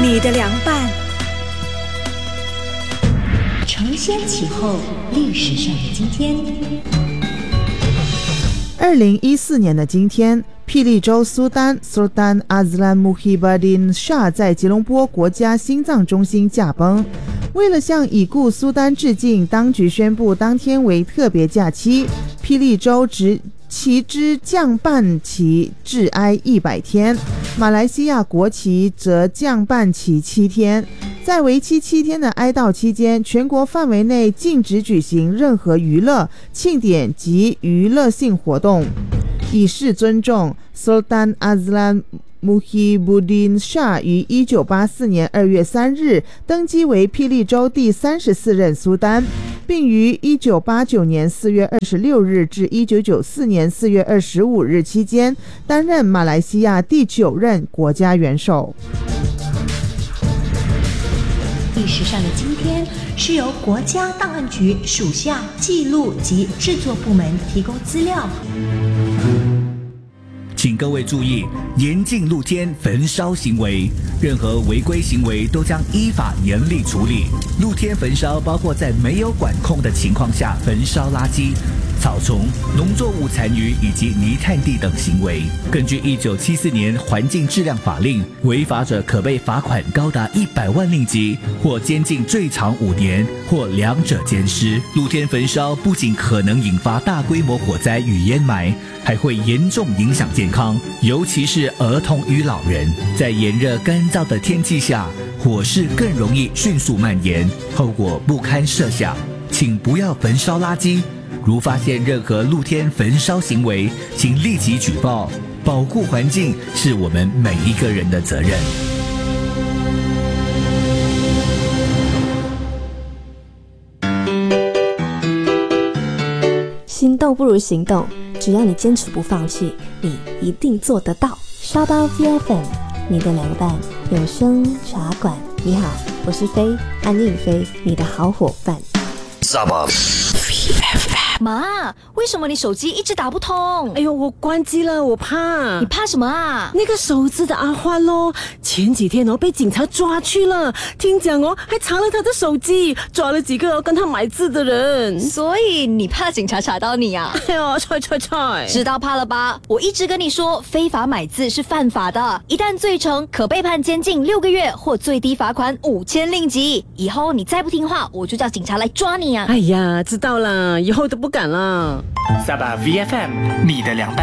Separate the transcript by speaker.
Speaker 1: 你的凉拌。
Speaker 2: 承先启后，历史上的今天。
Speaker 3: 2014年的今天，霹雳州苏丹 Sultan Azlan Muhyiddin Shah 在吉隆坡国家心脏中心驾崩。为了向已故苏丹致敬，当局宣布当天为特别假期，霹雳州旗之降半旗致哀100天，马来西亚国旗则降半旗7天。在为期7天的哀悼期间，全国范围内禁止举行任何娱乐、庆典及娱乐性活动，以示尊重。Sultan Azlan Muhyiddin Shah 于1984年2月3日登基为霹雳州第34任苏丹，并于1989年4月26日至1994年4月25日期间担任马来西亚第9任国家元首。
Speaker 2: 历史上的今天是由国家档案局属下记录及制作部门提供资料。
Speaker 4: 请各位注意，严禁露天焚烧行为，任何违规行为都将依法严厉处理。露天焚烧包括在没有管控的情况下焚烧垃圾、草丛、农作物残余以及泥炭地等行为。根据1974年环境质量法令，违法者可被罚款高达100万令吉，或监禁最长5年，或两者兼施。露天焚烧不仅可能引发大规模火灾与烟霾，还会严重影响健康，尤其是儿童与老人。在炎热干燥的天气下，火势更容易迅速蔓延，后果不堪设想。请不要焚烧垃圾，如发现任何露天焚烧行为，请立即举报。保护环境是我们每一个人的责任。
Speaker 5: 心动不如行动，只要你坚持不放弃，你一定做得到。沙巴 VFM， 你的凉拌有声茶馆。你好，我是飞，安映飞，你的好伙伴。
Speaker 6: 沙巴
Speaker 1: VFM。妈，为什么你手机一直打不通？
Speaker 7: 哎呦，我关机了，我怕。
Speaker 1: 你怕什么啊？
Speaker 7: 那个手指的阿欢咯，前几天被警察抓去了，听讲还查了他的手机，抓了几个跟他买字的人。
Speaker 1: 所以你怕警察查到你啊？
Speaker 7: 哎呦，踹！
Speaker 1: 知道怕了吧？我一直跟你说，非法买字是犯法的，一旦罪成，可被判监禁6个月或最低罚款5000令吉。以后你再不听话，我就叫警察来抓你啊！
Speaker 7: 哎呀，知道了，以后都不敢了。
Speaker 6: 沙巴 VFM， 你的凉拌。